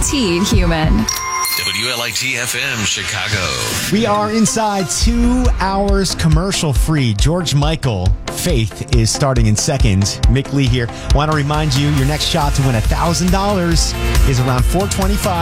guaranteed human. WLIT FM Chicago. We are inside 2 hours commercial free. George Michael, Faith, is starting in second. Mick Lee here. Want to remind you, your next shot to win $1,000 is around 4:25.